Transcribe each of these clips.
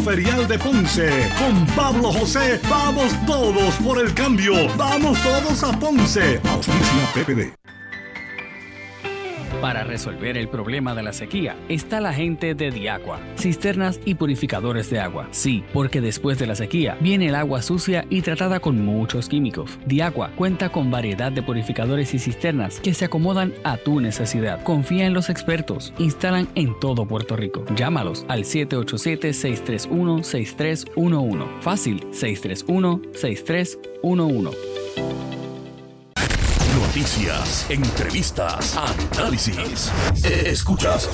Ferial de Ponce. Con Pablo José, vamos todos por el cambio. Vamos todos a Ponce. Auspicia PPD. Para resolver el problema de la sequía está la gente de Diaqua, cisternas y purificadores de agua. Sí, porque después de la sequía viene el agua sucia y tratada con muchos químicos. Diaqua cuenta con variedad de purificadores y cisternas que se acomodan a tu necesidad. Confía en los expertos. Instalan en todo Puerto Rico. Llámalos al 787-631-6311. Fácil, 631-6311. Noticias, entrevistas, análisis. Escuchas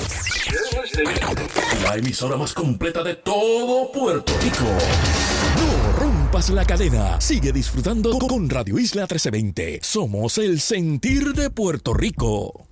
la emisora más completa de todo Puerto Rico. No rompas la cadena. Sigue disfrutando con Radio Isla 1320. Somos el sentir de Puerto Rico.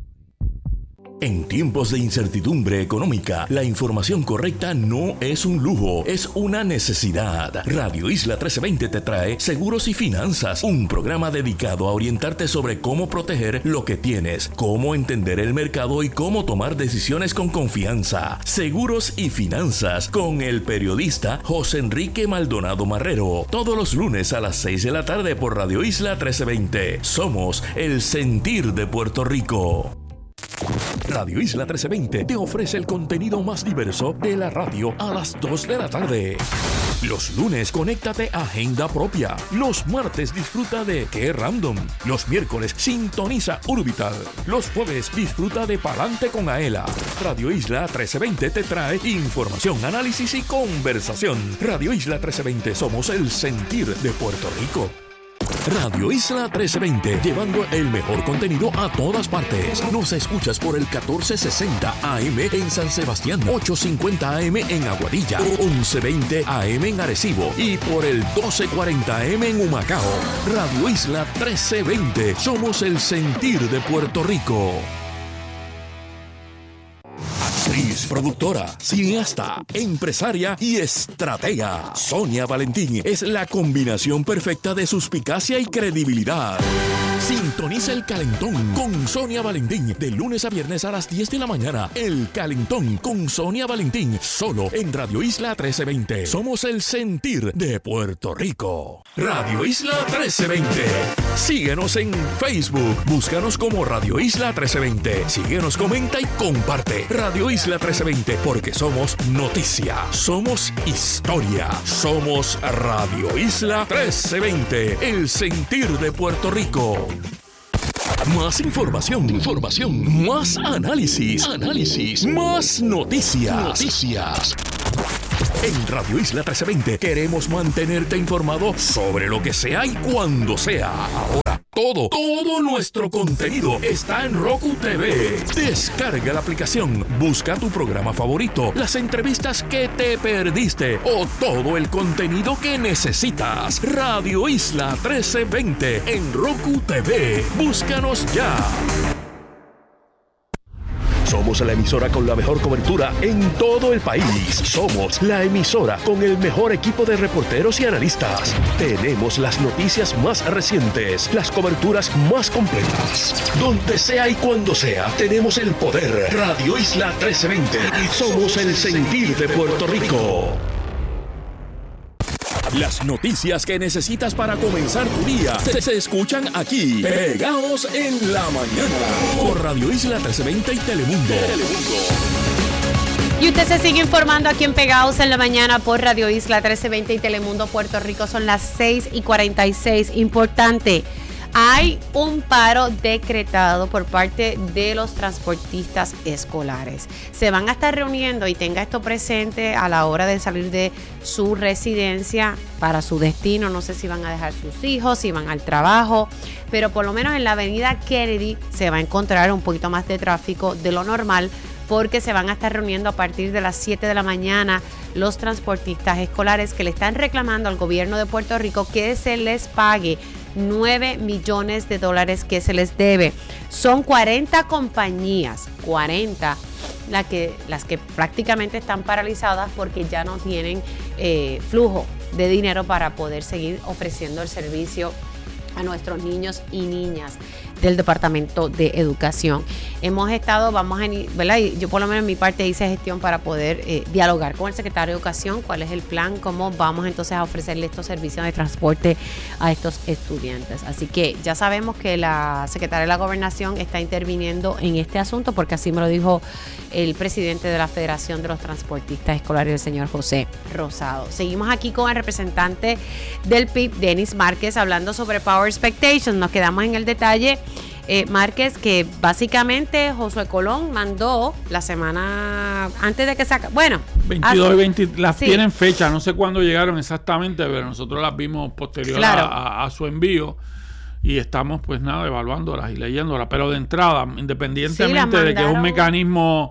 En tiempos de incertidumbre económica, la información correcta no es un lujo, es una necesidad. Radio Isla 1320 te trae Seguros y Finanzas, un programa dedicado a orientarte sobre cómo proteger lo que tienes, cómo entender el mercado y cómo tomar decisiones con confianza. Seguros y Finanzas con el periodista José Enrique Maldonado Marrero. Todos los lunes a las 6 de la tarde por Radio Isla 1320. Somos el sentir de Puerto Rico. Radio Isla 1320 te ofrece el contenido más diverso de la radio a las 2 de la tarde. Los lunes, conéctate a Agenda Propia. Los martes, disfruta de Qué Random. Los miércoles, sintoniza Urbital. Los jueves, disfruta de Palante con Aela. Radio Isla 1320 te trae información, análisis y conversación. Radio Isla 1320, somos el sentir de Puerto Rico. Radio Isla 1320, llevando el mejor contenido a todas partes. Nos escuchas por el 1460 AM en San Sebastián, 850 AM en Aguadilla, 1120 AM en Arecibo y por el 1240 AM en Humacao. Radio Isla 1320, somos el sentir de Puerto Rico. Actriz, productora, cineasta, empresaria y estratega. Sonia Valentín es la combinación perfecta de suspicacia y credibilidad. Sintoniza El Calentón con Sonia Valentín de lunes a viernes a las 10 de la mañana. El Calentón con Sonia Valentín, solo en Radio Isla 1320. Somos el sentir de Puerto Rico. Radio Isla 1320. Síguenos en Facebook. Búscanos como Radio Isla 1320. Síguenos, comenta y comparte. Radio Isla 1320, porque somos noticia, somos historia, somos Radio Isla 1320, el sentir de Puerto Rico. Más información, más análisis, más noticias. En Radio Isla 1320 queremos mantenerte informado sobre lo que sea y cuando sea. Ahora todo nuestro contenido está en Roku TV. Descarga la aplicación, busca tu programa favorito, las entrevistas que te perdiste o todo el contenido que necesitas. Radio Isla 1320 en Roku TV. Búscanos ya. Somos la emisora con la mejor cobertura en todo el país. Somos la emisora con el mejor equipo de reporteros y analistas. Tenemos las noticias más recientes, las coberturas más completas. Donde sea y cuando sea, tenemos el poder. Radio Isla 1320. Somos el sentir de Puerto Rico. Las noticias que necesitas para comenzar tu día se escuchan aquí, pegados en la mañana, por Radio Isla 1320 y Telemundo. Y usted se sigue informando aquí en Pegados en la Mañana por Radio Isla 1320 y Telemundo Puerto Rico. Son las 6:46. Importante. Hay un paro decretado por parte de los transportistas escolares. Se van a estar reuniendo, y tenga esto presente a la hora de salir de su residencia para su destino. No sé si van a dejar sus hijos, si van al trabajo, pero por lo menos en la avenida Kennedy se va a encontrar un poquito más de tráfico de lo normal, porque se van a estar reuniendo a partir de las 7 de la mañana los transportistas escolares que le están reclamando al gobierno de Puerto Rico que se les pague $9 millones que se les debe. Son 40 compañías, 40, las que prácticamente están paralizadas porque ya no tienen flujo de dinero para poder seguir ofreciendo el servicio a nuestros niños y niñas. del Departamento de Educación. Hemos estado, ¿verdad? Y yo por lo menos en mi parte hice gestión para poder dialogar con el secretario de Educación, cuál es el plan, cómo vamos entonces a ofrecerle estos servicios de transporte a estos estudiantes. Así que ya sabemos que la secretaria de la Gobernación está interviniendo en este asunto, porque así me lo dijo el presidente de la Federación de los Transportistas Escolares, el señor José Rosado. Seguimos aquí con el representante del PIB, Denis Márquez, hablando sobre Power Expectations. Nos quedamos en el detalle, Márquez, que básicamente Josué Colón mandó la semana antes de que saca, bueno, 22 y 20, las tienen fecha, no sé cuándo llegaron exactamente, pero nosotros las vimos posterior a su envío y estamos pues nada evaluándolas y leyéndolas, pero de entrada, independientemente de que es un mecanismo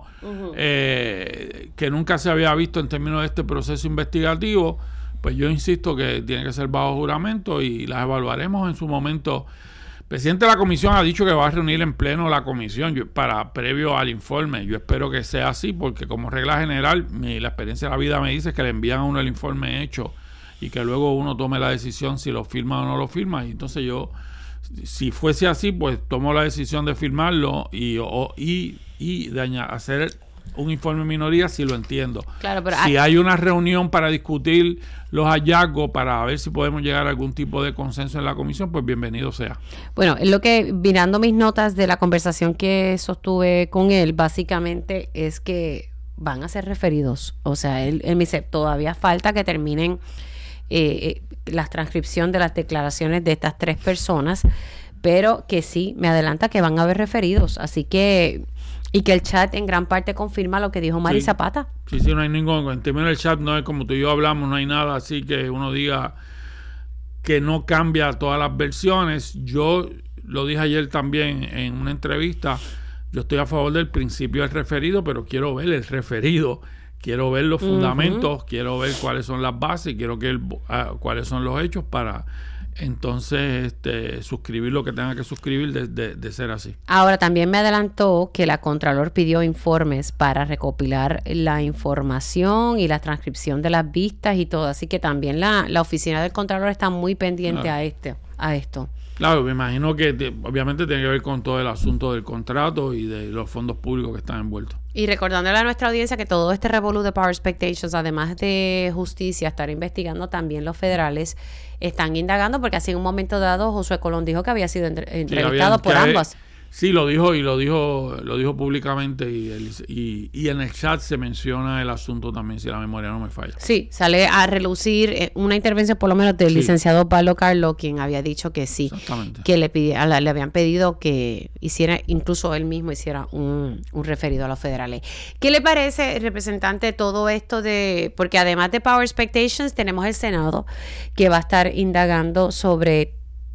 que nunca se había visto en términos de este proceso investigativo, pues yo insisto que tiene que ser bajo juramento y las evaluaremos en su momento. El presidente de la comisión ha dicho que va a reunir en pleno la comisión previo al informe. Yo espero que sea así, porque como regla general, la experiencia de la vida me dice que le envían a uno el informe hecho y que luego uno tome la decisión si lo firma o no lo firma. Y entonces yo, si fuese así, pues tomo la decisión de firmarlo y de hacer un informe en minoría si lo entiendo. Claro, pero si hay una reunión para discutir los hallazgos, para ver si podemos llegar a algún tipo de consenso en la comisión, pues bienvenido sea. Bueno, es lo que, mirando mis notas de la conversación que sostuve con él, básicamente es que van a ser referidos. O sea, él me dice, todavía falta que terminen la transcripción de las declaraciones de estas 3 personas, pero que sí, me adelanta que van a haber referidos. Así que, y que el chat en gran parte confirma lo que dijo Mari Zapata. Sí, no hay ningún, en términos del chat no es como tú y yo hablamos, no hay nada así que uno diga que no cambia todas las versiones. Yo lo dije ayer también en una entrevista, yo estoy a favor del principio del referido, pero quiero ver el referido, quiero ver los fundamentos, quiero ver cuáles son las bases, quiero que cuáles son los hechos para entonces suscribir lo que tenga que suscribir de ser así. Ahora, también me adelantó que la Contralor pidió informes para recopilar la información y la transcripción de las vistas y todo, así que también la oficina del Contralor está muy pendiente a esto. Claro, me imagino que obviamente tiene que ver con todo el asunto del contrato y de los fondos públicos que están envueltos. Y recordándole a nuestra audiencia que todo este revolú de Power Expectations, además de justicia, estar investigando, también los federales están indagando, porque así en un momento dado Josué Colón dijo que había sido entrevistado por ambas. Sí, lo dijo públicamente y en el chat se menciona el asunto también, si la memoria no me falla. Sí, sale a relucir una intervención por lo menos del licenciado Pablo Carlo, quien había dicho que sí, que le habían pedido que hiciera, incluso él mismo hiciera un referido a los federales. ¿Qué le parece, representante, todo esto porque además de Power Expectations tenemos el Senado que va a estar indagando sobre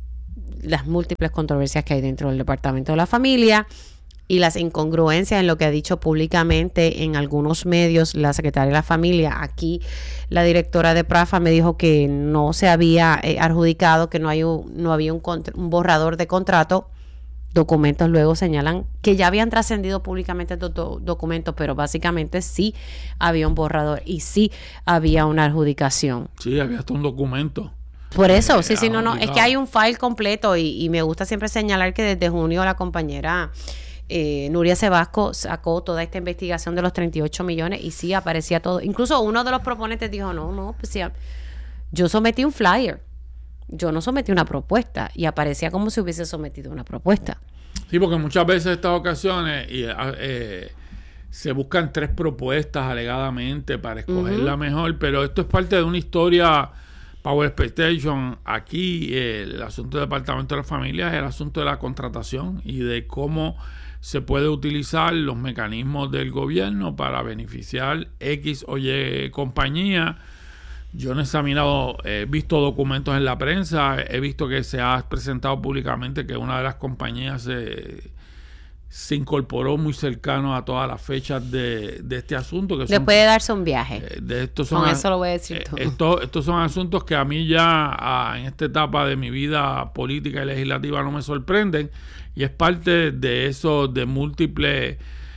las múltiples controversias que hay dentro del Departamento de la Familia y las incongruencias en lo que ha dicho públicamente en algunos medios la secretaria de la Familia? Aquí la directora de PRAFA me dijo que no se había adjudicado, que no había un borrador de contrato. Documentos luego señalan que ya habían trascendido públicamente estos documentos, pero básicamente sí había un borrador y sí había una adjudicación. Sí, había hasta un documento. Por eso, es que hay un file completo y me gusta siempre señalar que desde junio la compañera Nuria Sebasco sacó toda esta investigación de los 38 millones y sí aparecía todo. Incluso uno de los proponentes dijo, pues yo sometí un flyer, yo no sometí una propuesta, y aparecía como si hubiese sometido una propuesta. Sí, porque muchas veces en estas ocasiones se buscan 3 propuestas alegadamente para escoger la mejor, pero esto es parte de una historia. Power Expectation, aquí el asunto del Departamento de la Familia es el asunto de la contratación y de cómo se puede utilizar los mecanismos del gobierno para beneficiar X o Y compañía. Yo no he examinado, he visto documentos en la prensa, he visto que se ha presentado públicamente que una de las compañías se incorporó muy cercano a todas las fechas de este asunto. Que puede darse un viaje. Con eso lo voy a decir todo. Estos son asuntos que a mí ya en esta etapa de mi vida política y legislativa no me sorprenden, y es parte de esos de múltiples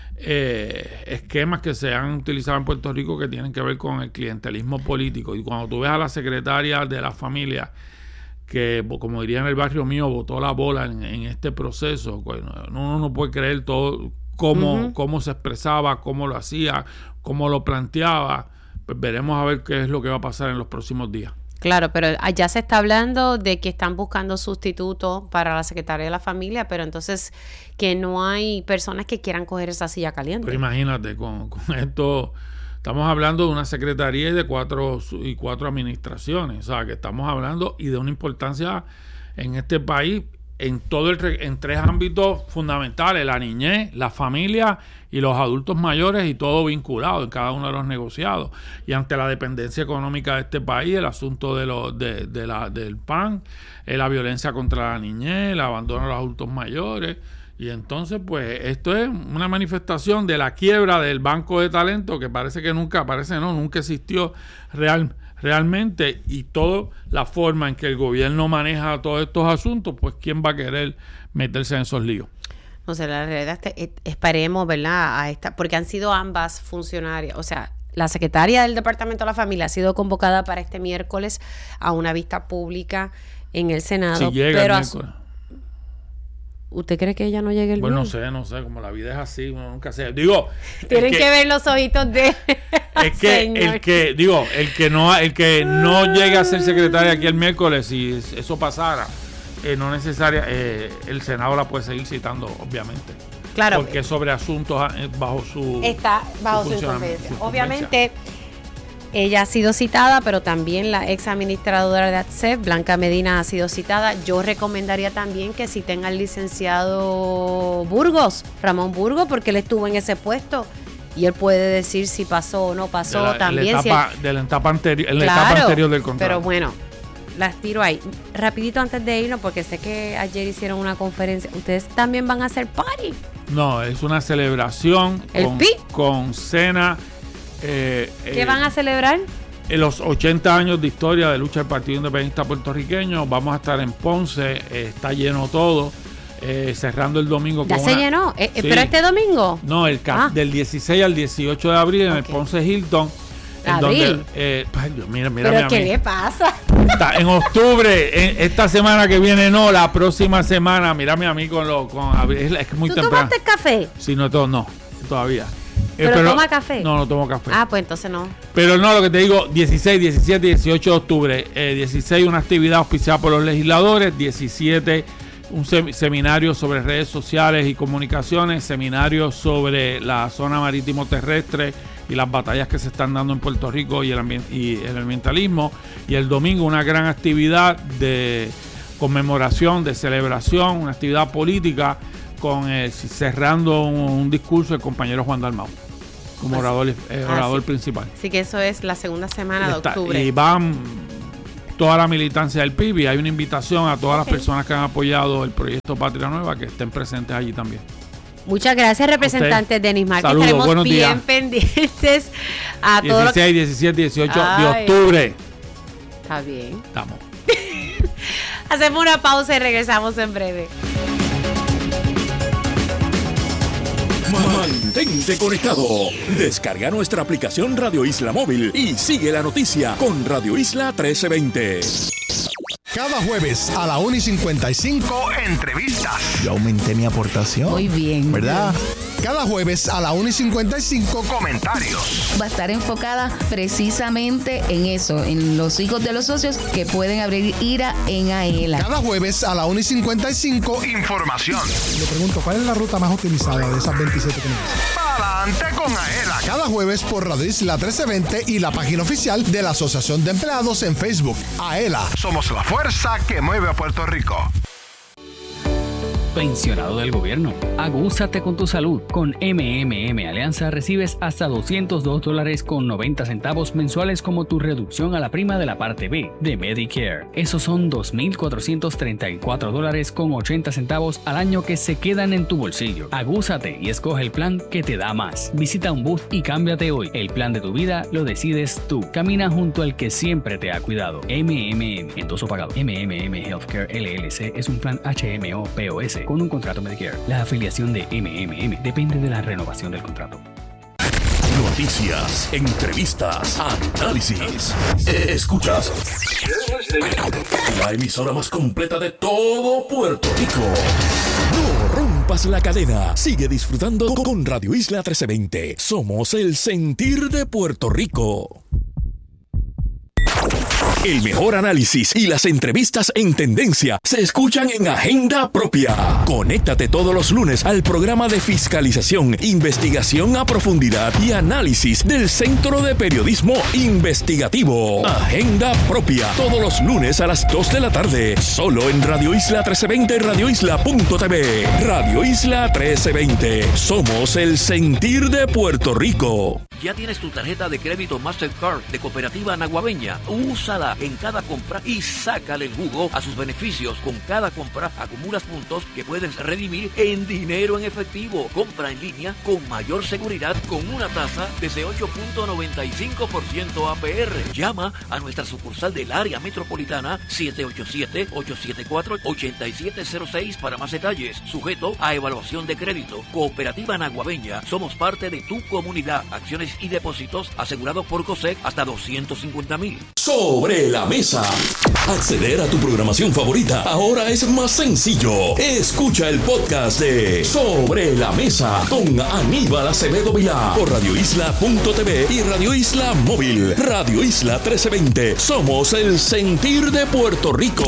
esquemas que se han utilizado en Puerto Rico que tienen que ver con el clientelismo político. Y cuando tú ves a la secretaria de la Familia que, como diría en el barrio mío, botó la bola en este proceso. Bueno, uno no puede creer todo cómo se expresaba, cómo lo hacía, cómo lo planteaba. Pues veremos a ver qué es lo que va a pasar en los próximos días. Claro, pero ya se está hablando de que están buscando sustitutos para la Secretaría de la Familia, pero entonces que no hay personas que quieran coger esa silla caliente. Pero imagínate, con esto estamos hablando de una secretaría y de cuatro administraciones, o sea, que estamos hablando y de una importancia en este país en tres ámbitos fundamentales: la niñez, la familia y los adultos mayores, y todo vinculado en cada uno de los negociados. Y ante la dependencia económica de este país, el asunto del PAN, la violencia contra la niñez, el abandono de los adultos mayores. Y entonces, pues, esto es una manifestación de la quiebra del banco de talento, que parece que nunca existió realmente, y toda la forma en que el gobierno maneja todos estos asuntos, pues ¿quién va a querer meterse en esos líos? No sé, la realidad esperemos, ¿verdad? Porque han sido ambas funcionarias, o sea, la secretaria del Departamento de la Familia ha sido convocada para este miércoles a una vista pública en el Senado. Si llega el miércoles. ¿Usted cree que ella no llegue el viernes? No sé, como la vida es así, uno nunca sabe. Digo, tienen que ver los ojitos de es que el que no llegue a ser secretaria aquí el miércoles, si eso pasara, no necesaria, el Senado la puede seguir citando, obviamente. Claro. Porque es sobre asuntos bajo su incumbencia. Obviamente, ella ha sido citada, pero también la ex administradora de ATSEF, Blanca Medina, ha sido citada. Yo recomendaría también que citen al licenciado Ramón Burgos, porque él estuvo en ese puesto y él puede decir si pasó o no pasó también. De la etapa anterior del contrato. Pero bueno, las tiro ahí. Rapidito antes de irnos, porque sé que ayer hicieron una conferencia. ¿Ustedes también van a hacer party? No, es una celebración con cena. ¿Qué van a celebrar? En los 80 años de historia de lucha del Partido Independentista Puertorriqueño. Vamos a estar en Ponce, está lleno todo, cerrando el domingo. ¿Ya se llenó? Sí. ¿Pero este domingo? No, del 16 al 18 de abril en el Ponce Hilton. ¿Abril? Mira, ¿Pero qué le pasa? En octubre, esta semana que viene no, la próxima semana. Mírame a mí con abril, es que muy temprano. ¿Tú tomaste café? Sí, no, todavía. ¿Pero toma café? No tomo café. Pues entonces no. Pero no, lo que te digo, 16, 17 y 18 de octubre. 16, una actividad auspiciada por los legisladores. 17, un seminario sobre redes sociales y comunicaciones. Seminario sobre la zona marítimo terrestre y las batallas que se están dando en Puerto Rico y el ambientalismo. Y el domingo una gran actividad de conmemoración, de celebración, una actividad política cerrando un discurso del compañero Juan Dalmau como orador principal. Así que eso es la segunda semana de octubre. Y van toda la militancia del PIB, y hay una invitación a todas las personas que han apoyado el proyecto Patria Nueva que estén presentes allí también. Muchas gracias, representante Denis Márquez. Saludos, estaremos bien días. Pendientes a todo 16, 17, 18 de octubre. Está bien. Estamos. Hacemos una pausa y regresamos en breve. Mantente conectado. Descarga nuestra aplicación Radio Isla Móvil y sigue la noticia con Radio Isla 1320. Cada jueves a la 1:55 entrevistas. Yo aumenté mi aportación. Muy bien. ¿Verdad? Cada jueves a la 1:55 comentarios. Va a estar enfocada precisamente en eso, en los hijos de los socios que pueden abrir IRA en AELA. Cada jueves a la 1:55 información. Le pregunto, ¿cuál es la ruta más utilizada de esas 27 que me dicen? Adelante con AELA. Cada jueves por Radio Isla 1320 y la página oficial de la Asociación de Empleados en Facebook. AELA. Somos la fuerza que mueve a Puerto Rico. Pensionado del gobierno. Agúzate con tu salud. Con MMM Alianza recibes hasta $202.90 mensuales como tu reducción a la prima de la parte B de Medicare. Esos son $2,434.80 al año que se quedan en tu bolsillo. Agúzate y escoge el plan que te da más. Visita un booth y cámbiate hoy. El plan de tu vida lo decides tú. Camina junto al que siempre te ha cuidado. MMM. Endoso pagado. MMM Healthcare LLC es un plan HMO POS con un contrato Medicare. La afiliación de MMM depende de la renovación del contrato. Noticias, entrevistas, análisis. Escuchas la emisora más completa de todo Puerto Rico. No rompas la cadena. Sigue disfrutando con Radio Isla 1320. Somos el sentir de Puerto Rico. El mejor análisis y las entrevistas en tendencia se escuchan en Agenda Propia. Conéctate todos los lunes al programa de fiscalización, investigación a profundidad y análisis del Centro de Periodismo Investigativo. Agenda Propia, todos los lunes a las 2 de la tarde, solo en Radio Isla 1320 y radioisla.tv. Radio Isla 1320, somos el sentir de Puerto Rico. ¿Ya tienes tu tarjeta de crédito Mastercard de Cooperativa Naguabeña? Úsala en cada compra y sácale el jugo a sus beneficios. Con cada compra acumulas puntos que puedes redimir en dinero en efectivo. Compra en línea con mayor seguridad con una tasa desde 8.95% APR. Llama a nuestra sucursal del área metropolitana 787-874-8706 para más detalles. Sujeto a evaluación de crédito. Cooperativa Naguabeña. Somos parte de tu comunidad. Acciones y depósitos asegurados por COSEC hasta $250,000. Sobre la mesa. Acceder a tu programación favorita ahora es más sencillo. Escucha el podcast de Sobre la Mesa con Aníbal Acevedo Vilá por radioisla.tv y Radio Isla Móvil. Radio Isla 1320. Somos el sentir de Puerto Rico.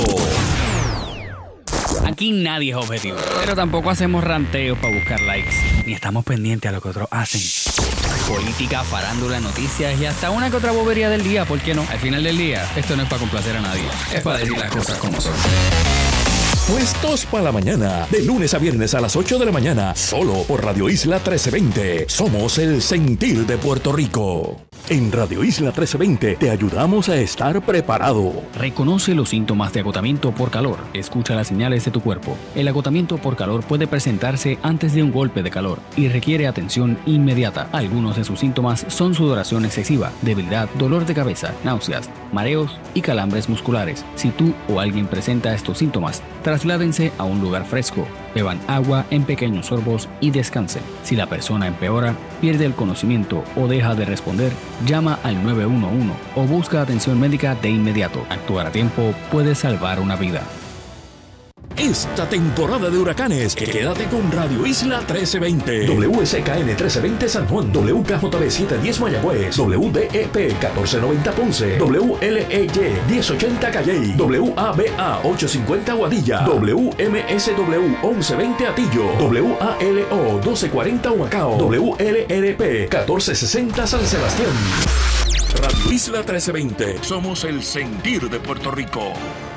Aquí nadie es objetivo, pero tampoco hacemos ranteos para buscar likes, ni estamos pendientes a lo que otros hacen. Política, farándula, noticias y hasta una que otra bobería del día, ¿por qué no? Al final del día, esto no es para complacer a nadie, es para decir las cosas como son. Puestos para la mañana, de lunes a viernes a las 8 de la mañana, solo por Radio Isla 1320. Somos el sentir de Puerto Rico. En Radio Isla 1320 te ayudamos a estar preparado. Reconoce los síntomas de agotamiento por calor. Escucha las señales de tu cuerpo. El agotamiento por calor puede presentarse antes de un golpe de calor y requiere atención inmediata. Algunos de sus síntomas son sudoración excesiva, debilidad, dolor de cabeza, náuseas, mareos y calambres musculares. Si tú o alguien presenta estos síntomas, trasládense a un lugar fresco, beban agua en pequeños sorbos y descansen. Si la persona empeora, pierde el conocimiento o deja de responder, llama al 911 o busca atención médica de inmediato. Actuar a tiempo puede salvar una vida. Esta temporada de huracanes, quédate con Radio Isla 1320. WSKN 1320 San Juan, WKJB 710 Mayagüez, WDEP 1490 Ponce, WLEY 1080 Calley, WABA 850 Guadilla, WMSW 1120 Atillo, WALO 1240 Humacao, WLRP 1460 San Sebastián. Radio Isla 1320. Somos el sentir de Puerto Rico.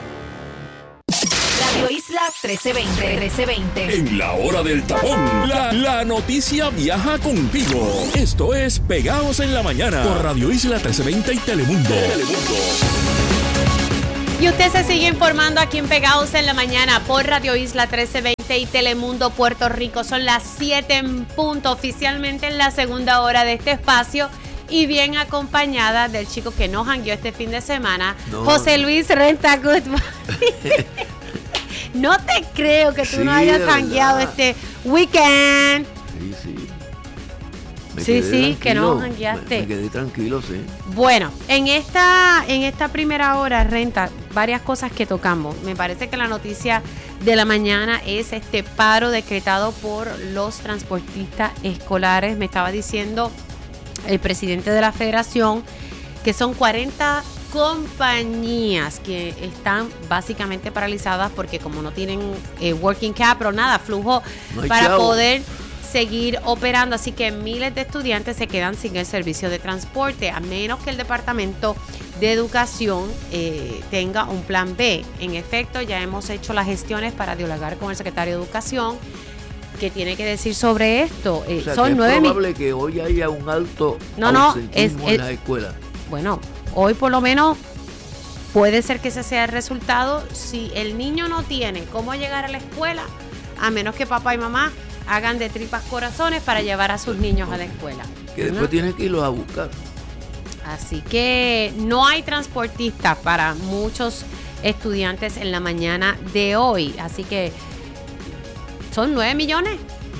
Radio Isla 1320. En la hora del tapón, la noticia viaja contigo. Esto es Pegados en la Mañana por Radio Isla 1320 y Telemundo. Y usted se sigue informando aquí en Pegados en la Mañana por Radio Isla 1320 y Telemundo Puerto Rico. Son las 7 en punto, oficialmente en la segunda hora de este espacio. Y bien acompañada del chico que nos jangueó este fin de semana, José Luis Renta Goodman. No te creo que tú no hayas jangueado este weekend. Sí, que no jangueaste. Me quedé tranquilo, sí. Bueno, en esta primera hora, Renta, varias cosas que tocamos. Me parece que la noticia de la mañana es este paro decretado por los transportistas escolares. Me estaba diciendo el presidente de la federación que son 40 compañías que están básicamente paralizadas porque como no tienen working capital o nada, flujo para poder seguir operando, así que miles de estudiantes se quedan sin el servicio de transporte, a menos que el Departamento de Educación tenga un plan B. En efecto, ya hemos hecho las gestiones para dialogar con el secretario de Educación, que tiene que decir sobre esto. O sea, son que es probable que hoy haya un alto ausentismo en las escuelas. Bueno, hoy por lo menos puede ser que ese sea el resultado. Si el niño no tiene cómo llegar a la escuela, a menos que papá y mamá hagan de tripas corazones para llevar a sus niños a la escuela. Que después tienen que irlos a buscar. Así que no hay transportistas para muchos estudiantes en la mañana de hoy. Así que son 9 millones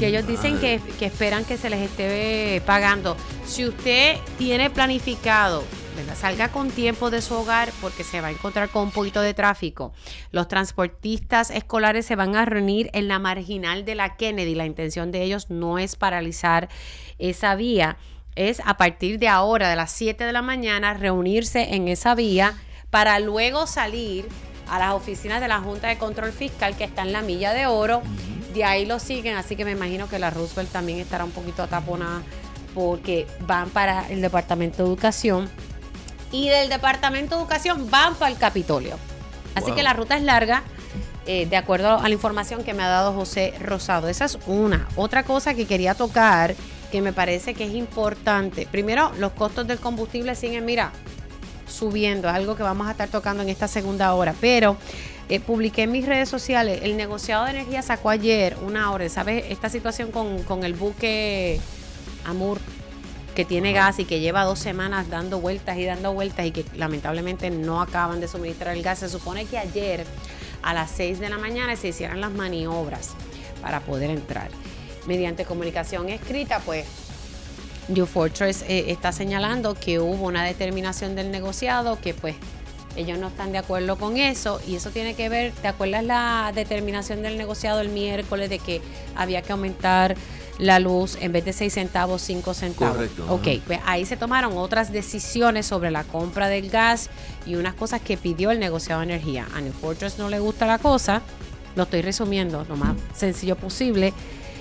Que ellos dicen que esperan que se les esté pagando. Si usted tiene planificado, ¿verdad?, salga con tiempo de su hogar porque se va a encontrar con un poquito de tráfico. Los transportistas escolares se van a reunir en la marginal de la Kennedy. La intención de ellos no es paralizar esa vía, es a partir de ahora, de las 7 de la mañana, reunirse en esa vía para luego salir a las oficinas de la Junta de Control Fiscal que está en la Milla de Oro. De ahí lo siguen, así que me imagino que la Roosevelt también estará un poquito ataponada porque van para el Departamento de Educación y del Departamento de Educación van para el Capitolio. Así que la ruta es larga, de acuerdo a la información que me ha dado José Rosado. Esa es una. Otra cosa que quería tocar, que me parece que es importante. Primero, los costos del combustible siguen, subiendo. Es algo que vamos a estar tocando en esta segunda hora. Pero publiqué en mis redes sociales, el negociado de energía sacó ayer una orden. ¿Sabes? Esta situación con el buque Amur, que tiene gas y que lleva 2 semanas dando vueltas y que lamentablemente no acaban de suministrar el gas. Se supone que ayer a las 6 de la mañana se hicieran las maniobras para poder entrar. Mediante comunicación escrita, pues New Fortress está señalando que hubo una determinación del negociado que pues ellos no están de acuerdo con eso, y eso tiene que ver, ¿te acuerdas la determinación del negociado el miércoles de que había que aumentar la luz en vez de 6 centavos, 5 centavos? Correcto. Ok, pues ahí se tomaron otras decisiones sobre la compra del gas y unas cosas que pidió el negociado de energía. A New Fortress no le gusta la cosa, lo estoy resumiendo lo más sencillo posible,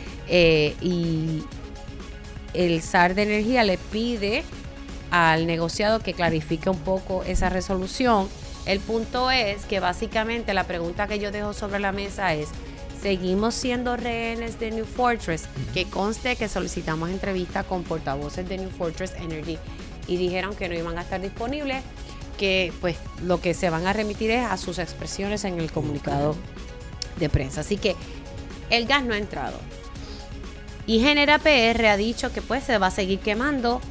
y el SAR de energía le pide al negociado que clarifique un poco esa resolución. El punto es que básicamente la pregunta que yo dejo sobre la mesa es: ¿seguimos siendo rehenes de New Fortress? Que conste que solicitamos entrevista con portavoces de New Fortress Energy y dijeron que no iban a estar disponibles, que pues lo que se van a remitir es a sus expresiones en el comunicado de prensa. Así que el gas no ha entrado. Y Genera PR ha dicho que pues se va a seguir quemando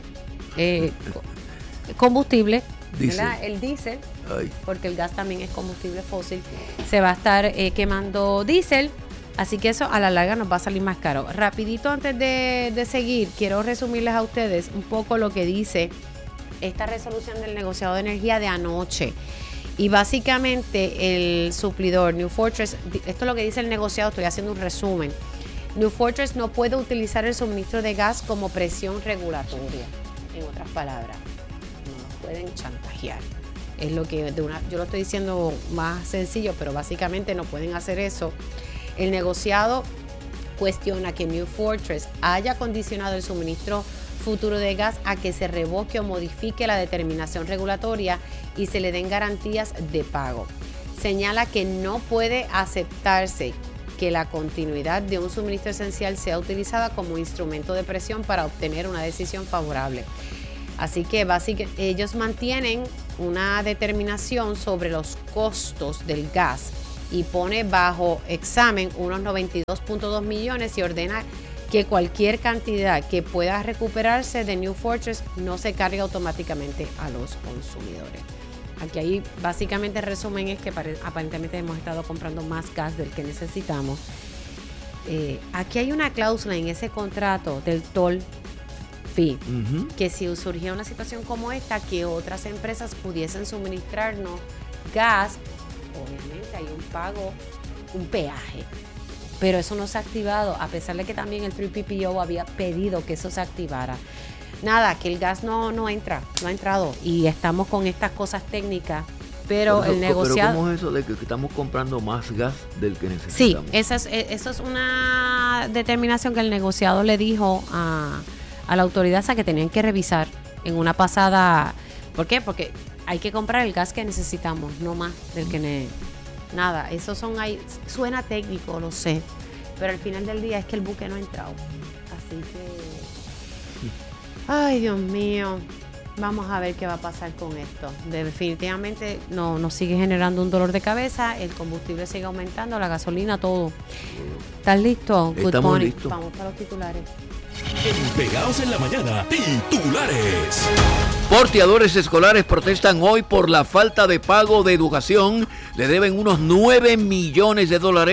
combustible, ¿verdad? El diésel, porque el gas también es combustible fósil. Se va a estar quemando diésel, así que eso a la larga nos va a salir más caro. Rapidito antes de seguir, quiero resumirles a ustedes un poco lo que dice esta resolución del negociado de energía de anoche. Y básicamente el suplidor New Fortress, esto es lo que dice el negociado, estoy haciendo un resumen. New Fortress no puede utilizar el suministro de gas como presión regulatoria. En otras palabras, no nos pueden chantajear. Es lo que yo lo estoy diciendo más sencillo, pero básicamente no pueden hacer eso. El negociado cuestiona que New Fortress haya condicionado el suministro futuro de gas a que se revoque o modifique la determinación regulatoria y se le den garantías de pago. Señala que no puede aceptarse que la continuidad de un suministro esencial sea utilizada como instrumento de presión para obtener una decisión favorable. Así que básicamente ellos mantienen una determinación sobre los costos del gas y pone bajo examen unos 92.2 millones y ordena que cualquier cantidad que pueda recuperarse de New Fortress no se cargue automáticamente a los consumidores. Aquí ahí básicamente el resumen es que aparentemente hemos estado comprando más gas del que necesitamos. Aquí hay una cláusula en ese contrato del toll fee, que si surgía una situación como esta, que otras empresas pudiesen suministrarnos gas, obviamente hay un pago, un peaje. Pero eso no se ha activado, a pesar de que también el 3PPO había pedido que eso se activara. Nada, que el gas no ha entrado y estamos con estas cosas técnicas, pero el negociado... ¿Pero cómo es eso de que estamos comprando más gas del que necesitamos? Sí, eso es una determinación que el negociado le dijo a la autoridad, que tenían que revisar en una pasada. ¿Por qué? Porque hay que comprar el gas que necesitamos, no más del que... Nada, eso son ahí, suena técnico, lo sé, pero al final del día es que el buque no ha entrado. Así que... Ay, Dios mío, vamos a ver qué va a pasar con esto. Definitivamente nos sigue generando un dolor de cabeza, el combustible sigue aumentando, la gasolina, todo. ¿Estás listo? Estamos listos. Vamos para los titulares. Pegados en la mañana, titulares. Porteadores escolares protestan hoy por la falta de pago de educación. Le deben unos $9 millones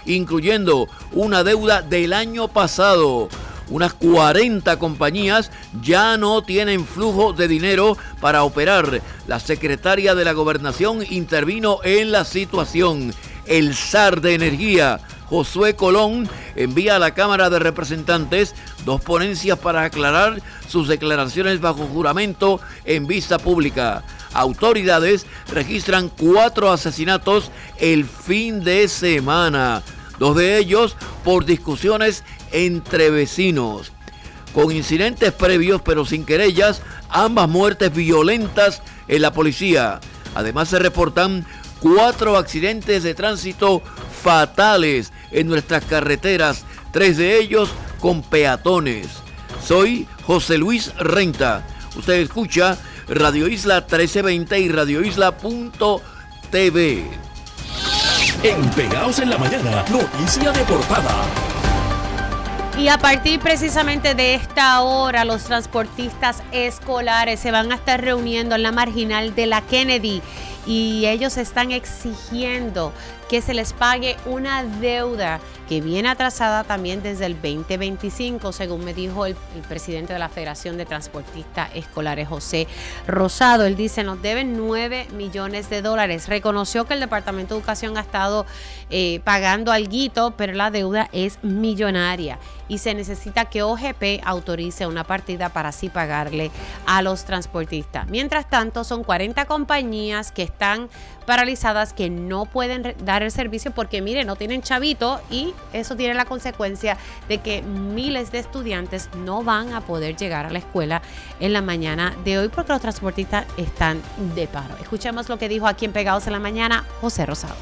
incluyendo una deuda del año pasado. Unas 40 compañías ya no tienen flujo de dinero para operar. La secretaria de la Gobernación intervino en la situación. El zar de energía, Josué Colón, envía a la Cámara de Representantes 2 ponencias para aclarar sus declaraciones bajo juramento en vista pública. Autoridades registran 4 asesinatos el fin de semana, 2 de ellos por discusiones entre vecinos. Con incidentes previos pero sin querellas, ambas muertes violentas en la policía. Además se reportan 4 accidentes de tránsito fatales en nuestras carreteras, 3 de ellos con peatones. Soy José Luis Renta. Usted escucha Radio Isla 1320 y radioisla.tv. En Pegados en la Mañana, noticia de portada. Y a partir precisamente de esta hora, los transportistas escolares se van a estar reuniendo en la marginal de la Kennedy y ellos están exigiendo que se les pague una deuda que viene atrasada también desde el 2025, según me dijo el presidente de la Federación de Transportistas Escolares, José Rosado. Él dice, nos deben $9 millones. Reconoció que el Departamento de Educación ha estado pagando alguito, pero la deuda es millonaria y se necesita que OGP autorice una partida para así pagarle a los transportistas. Mientras tanto, son 40 compañías que están paralizadas, que no pueden dar el servicio porque, mire, no tienen chavito, y eso tiene la consecuencia de que miles de estudiantes no van a poder llegar a la escuela en la mañana de hoy porque los transportistas están de paro. Escuchemos lo que dijo aquí en Pegados en la Mañana José Rosado.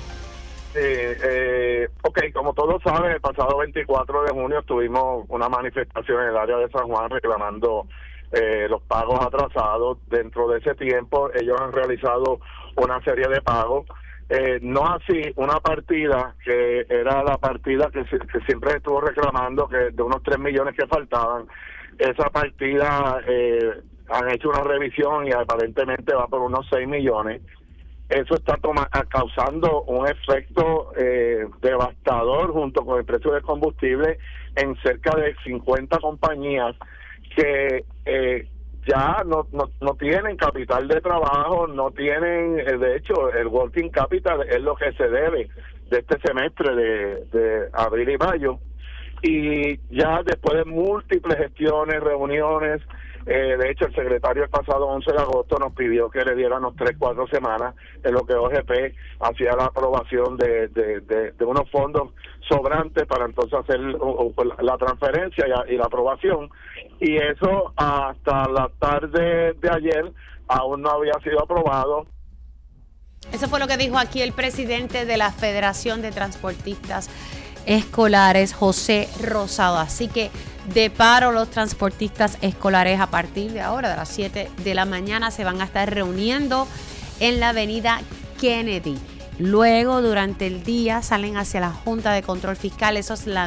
Ok, como todos saben, el pasado 24 de junio tuvimos una manifestación en el área de San Juan reclamando los pagos atrasados. Dentro de ese tiempo ellos han realizado una serie de pagos, no así una partida que era la partida que siempre estuvo reclamando, que de unos 3 millones que faltaban. Esa partida han hecho una revisión y aparentemente va por unos 6 millones. Eso está causando un efecto devastador junto con el precio del combustible en cerca de 50 compañías que ya no tienen capital de trabajo, no tienen, de hecho, el working capital es lo que se debe de este semestre de abril y mayo. Y ya después de múltiples gestiones, reuniones, de hecho el secretario el pasado 11 de agosto nos pidió que le diéramos 3-4 semanas en lo que OGP hacía la aprobación de unos fondos sobrantes para entonces hacer la transferencia y la aprobación, y eso hasta la tarde de ayer aún no había sido aprobado. Eso fue lo que dijo aquí el presidente de la Federación de Transportistas Escolares, José Rosado. Así que de paro los transportistas escolares a partir de ahora, de las 7 de la mañana, se van a estar reuniendo en la avenida Kennedy. Luego, durante el día, salen hacia la Junta de Control Fiscal. Eso es la